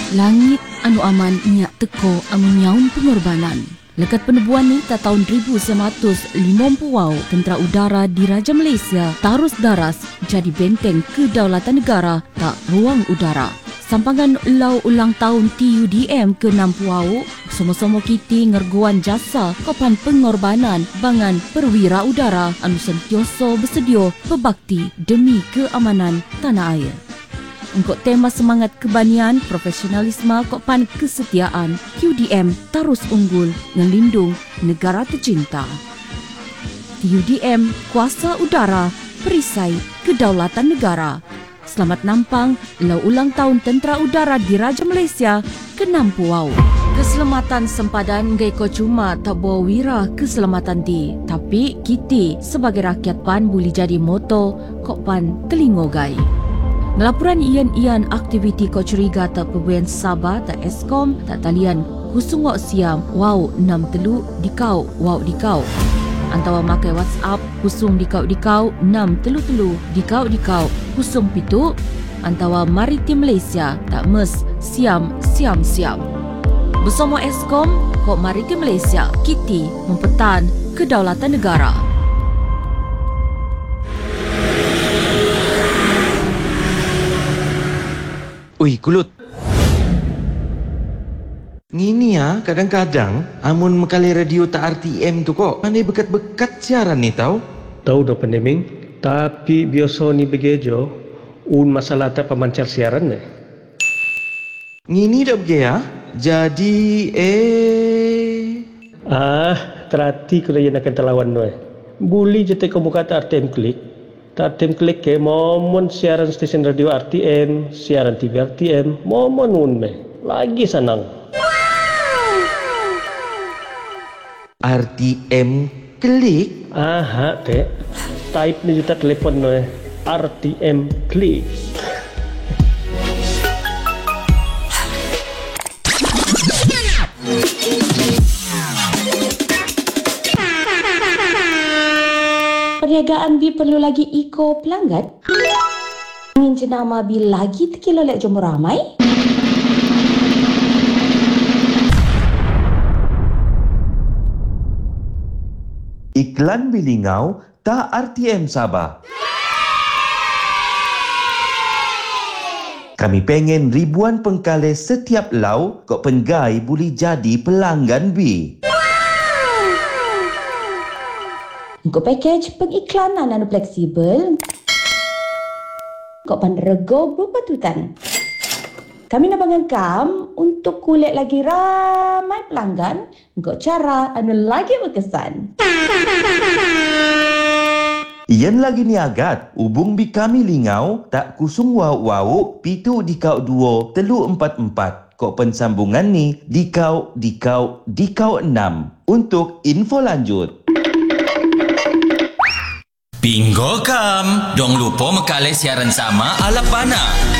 Langit anu aman nyak teko amun nyaun pengorbanan. Lekat penebuan ni ta tahun 1950 tentera udara di Raja Malaysia tarus daras jadi benteng kedaulatan negara tak ruang udara. Sampangan lau ulang tahun TUDM ke-60, sama-sama kita ngerguan jasa kopan pengorbanan bangan perwira udara anu sentioso bersedia berbakti demi keamanan tanah air. Untuk tema semangat kebanian, profesionalisme, kopan kesetiaan, TUDM terus unggul ngelindung negara tercinta. TUDM Kuasa Udara Perisai Kedaulatan Negara. Selamat nampang lau ulang tahun Tentera Udara di Raja Malaysia ke-60. Keselamatan sempadan gai ko cuma tak bawa wira keselamatan di, tapi kita sebagai rakyat pan boleh jadi moto kok pan telingo gai. Laporan ian aktiviti kau curiga tak perbuyan Sabah tak Eskom tak talian kusungok siam wow 63 dikau wow dikau. Antawa makai WhatsApp kusung dikau 633 dikau kusung pitu. Antawa Maritim Malaysia tak mes siam. Bersama Eskom kok Maritim Malaysia kita mempertahan kedaulatan negara. Ui, Kulut. Ngini ya, kadang-kadang amun mekali radio tak RTM tu kok. Pandai bekat-bekat siaran ni tau. Tahu dah pandeming, tapi biasa ni begejo masalah tak pemancar siaran ni. Ngini dah bege ya. Jadi terhati kalau yang akan terlawan tu. Boleh je teko muka tak RTM klik. RTM klik ke momon siaran stesen radio RTM, siaran TV RTM, momon unme. Lagi senang. RTM klik? Aha, teh. Type ni juta telefon no. RTM klik. Perniagaan bi perlu lagi iko pelanggan? Ingin jenama bi lagi tekilo lek jom ramai? Iklan bilingau tak RTM Sabah. Kami pengen ribuan pengkale setiap lau kok penggai boleh jadi pelanggan bi. Untuk package pengiklanan anu fleksibel, kok panrego berpatutan. Kami nak bangangkam untuk kulit lagi ramai pelanggan, untuk cara anu lagi berkesan. Iyan lagi ni agat, hubung bi kami lingau tak kusung wau pitu dikau 2 telu 44. Kok pensambungan ni dikau 6 untuk info lanjut. Bingo kam, dong lupa mekale siaran sama ala pana.